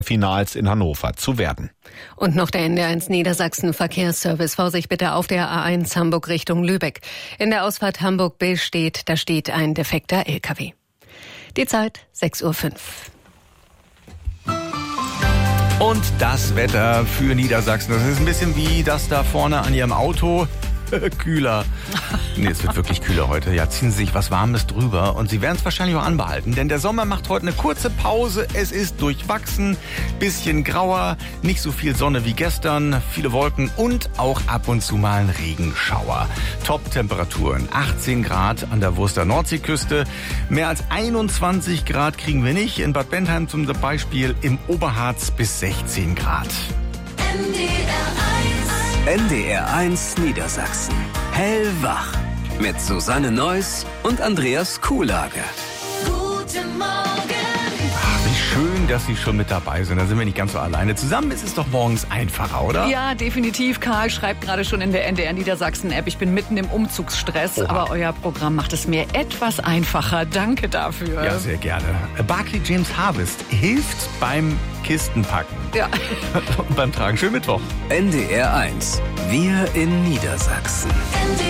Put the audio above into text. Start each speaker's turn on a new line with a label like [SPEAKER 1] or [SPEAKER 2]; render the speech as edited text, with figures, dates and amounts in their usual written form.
[SPEAKER 1] Finals in Hannover zu werden.
[SPEAKER 2] Und noch der NDR1 Niedersachsen Verkehrsservice. Vorsicht bitte auf der A1 Hamburg Richtung Lübeck. In der Ausfahrt Hamburg-Billstedt, da steht ein defekter LKW. Die Zeit 6:05 Uhr.
[SPEAKER 3] Und das Wetter für Niedersachsen. Das ist ein bisschen wie das da vorne an Ihrem Auto. Kühler. Nee, es wird wirklich kühler heute. Ja, ziehen Sie sich was Warmes drüber und Sie werden es wahrscheinlich auch anbehalten, denn der Sommer macht heute eine kurze Pause. Es ist durchwachsen, bisschen grauer, nicht so viel Sonne wie gestern, viele Wolken und auch ab und zu mal ein Regenschauer. Top-Temperaturen, 18 Grad an der Wurster Nordseeküste. Mehr als 21 Grad kriegen wir nicht. In Bad Bentheim zum Beispiel, im Oberharz bis 16 Grad.
[SPEAKER 4] NDR1 Niedersachsen. Hellwach. Mit Susanne Neuss und Andreas Kuhlage.
[SPEAKER 5] Guten Morgen.
[SPEAKER 3] Ach, wie schön, dass Sie schon mit dabei sind. Da sind wir nicht ganz so alleine. Zusammen ist es doch morgens einfacher, oder?
[SPEAKER 6] Ja, definitiv. Karl schreibt gerade schon in der NDR Niedersachsen-App, ich bin mitten im Umzugsstress, aber euer Programm macht es mir etwas einfacher. Danke dafür.
[SPEAKER 3] Ja, sehr gerne. Barclay James Harvest hilft beim Kistenpacken.
[SPEAKER 6] Ja.
[SPEAKER 3] Und beim Tragen. Schönen Mittwoch.
[SPEAKER 4] NDR1. Wir in Niedersachsen.
[SPEAKER 5] NDR